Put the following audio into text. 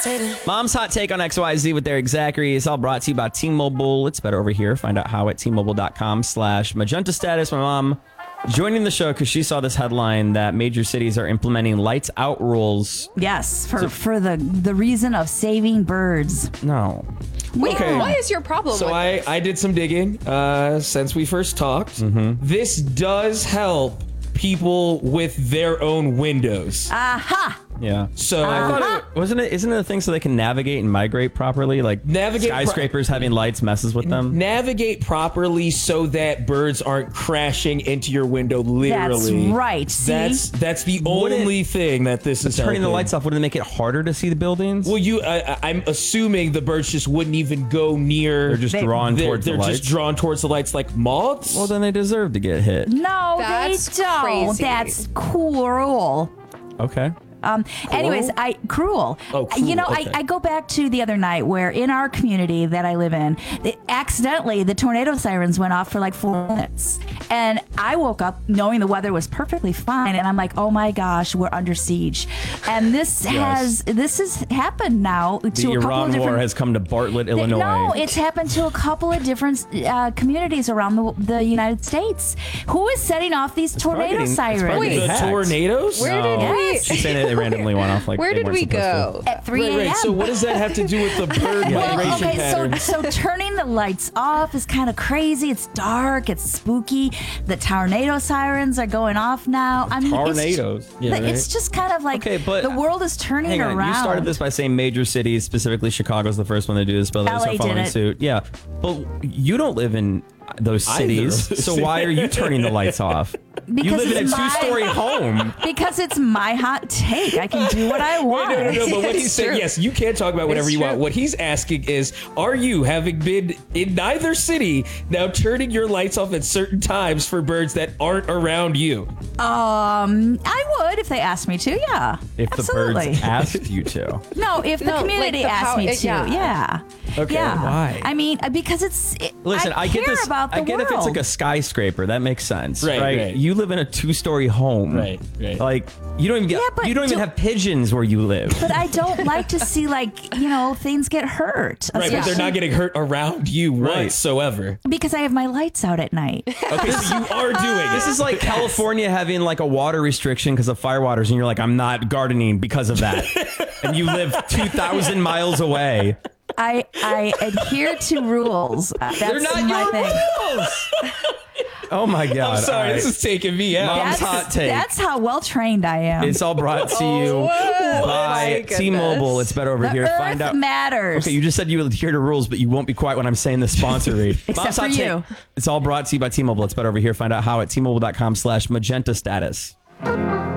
Mom's Hot Take on XYZ with Eric Zachary. It's all brought to you by T-Mobile. It's better over here. Find out how at T-Mobile.com/magenta status. My mom joining the show because she saw this headline that major cities are implementing lights out rules. Yes, for the reason of saving birds. No. Wait, Okay. what is your problem So with I did some digging since we first talked. This does help people with their own windows. Aha! Yeah. So I thought isn't it a thing so they can navigate and migrate properly? Like Navigate skyscrapers having lights messes with them? navigate properly so that birds aren't crashing into your window literally. That's right. See? That's the only thing that this is Turning the helping. lights off, wouldn't it make it harder to see the buildings? Well, I'm assuming the birds just wouldn't even go near. They're just drawn towards the They're lights. just drawn towards the lights like moths. Well, then they deserve to get hit. No, That's they don't. crazy. That's cruel. Okay. Anyways, cruel. Oh, cruel, You know, okay. I go back to the other night where in our community that I live in, accidentally the tornado sirens went off for like 4 minutes. And I woke up knowing the weather was perfectly fine. And I'm like, oh my gosh, we're under siege. And this has happened now to The a couple Iran of different... war has come to Bartlett, Illinois. No, it's happened to a couple of different communities around the United States. Who is setting off these tornado it's sirens? probably Wait. The hacked. tornadoes? Where did No. we? She's saying that they randomly went off like Where they did weren't we supposed go? At 3 a.m. Right. So what does that have to do with the bird migration okay, pattern? so turning the lights off is kind of crazy. It's dark. It's spooky. The tornado sirens are going off now. I mean, Tornadoes. It's just kind of like Okay, but the world is turning Hang on, around. you started this by saying major cities, specifically Chicago's the first one to do this, but others LA are following did it. suit. Yeah, but you don't live in those Either cities, of those so why are you turning the lights off? You Because live in a it's my- two-story home. Because it's my hot take. I can do what I want. No, but what he's It's saying, true. yes, you can talk about whatever It's you want. true. What he's asking is, are you, having been in neither city, now turning your lights off at certain times for birds that aren't around you? I would if they asked me to. Yeah. If Absolutely. the birds asked you to. No, if the No, community like the asked me to, yeah. Okay, yeah. why? I mean, because Listen, I get care this. about the I get if it's world. like a skyscraper, that makes sense, Right, right. You live in a two-story home, Right. Like you don't even Yeah, but you don't even have pigeons where you live. But I don't like to see things get hurt. Right, but they're especially not getting hurt around you Right. whatsoever. because I have my lights out at night. Okay, so you are doing This it. is like California having like a water restriction because of firewaters, and you're like, I'm not gardening because of that, and you live 2,000 miles away. I adhere to rules. That's They're not my your thing. rules. Oh my God! I'm sorry, All this right. is taking me out. Mom's hot take. That's how well trained I am. It's all brought to you my by goodness. T-Mobile. It's better over the here. earth Find out. matters. Okay, you just said you would adhere to rules, but you won't be quiet when I'm saying the sponsor read. Except Mom's for hot take. you. It's all brought to you by T-Mobile. It's better over here. Find out how at T-Mobile.com/magenta status.